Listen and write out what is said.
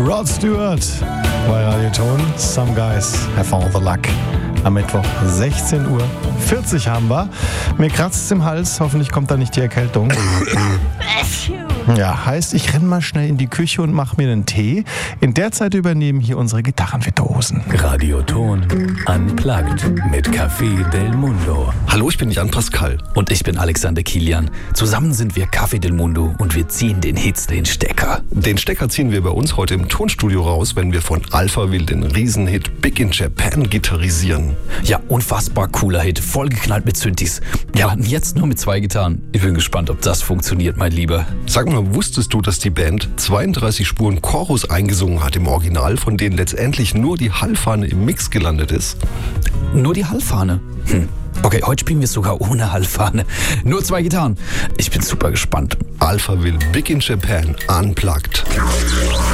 Rod Stewart bei Radio Ton. Some guys have all the luck. Am Mittwoch 16:40 Uhr haben wir. Mir kratzt's im Hals, hoffentlich kommt da nicht die Erkältung. Ja, heißt, ich renn mal schnell in die Küche und mach mir einen Tee. In der Zeit übernehmen hier unsere Gitarrenvirtuosen. Radio Ton Unplugged mit Café Del Mundo. Hallo, ich bin Jan Pascal. Und ich bin Alexander Kilian. Zusammen sind wir Café Del Mundo und wir ziehen den Hits den Stecker. Den Stecker ziehen wir bei uns heute im Tonstudio raus, wenn wir von Alphaville den Riesenhit Big in Japan gitarrisieren. Ja, unfassbar cooler Hit, vollgeknallt mit Synthes. Ja, und jetzt nur mit 2 Gitarren. Ich bin gespannt, ob das funktioniert, mein Lieber. Sag mal, wusstest du, dass die Band 32 Spuren Chorus eingesungen hat im Original, von denen letztendlich nur die Hallfahne im Mix gelandet ist? Nur die Hallfahne? Okay, heute spielen wir sogar ohne Hallfahne. Nur 2 Gitarren. Ich bin super gespannt. Alphaville Big in Japan Unplugged.